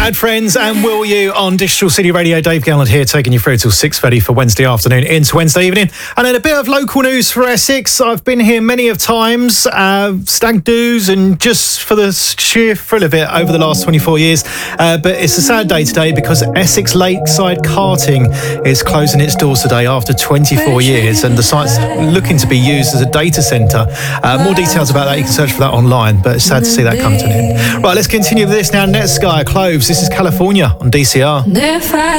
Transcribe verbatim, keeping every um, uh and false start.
Bad Friends and Will You on Digital City Radio. Dave Gallant here, taking you through till six thirty for Wednesday afternoon into Wednesday evening. And then a bit of local news for Essex. I've been here many of times, uh, stag do's and just for the sheer thrill of it over the last twenty-four years. Uh, but it's a sad day today because Essex Lakeside Karting is closing its doors today after twenty-four years, and the site's looking to be used as a data centre. Uh, more details about that, you can search for that online, but it's sad to see that come to an end. Right, let's continue with this now. Netsky, Cloves, this is California on D C R.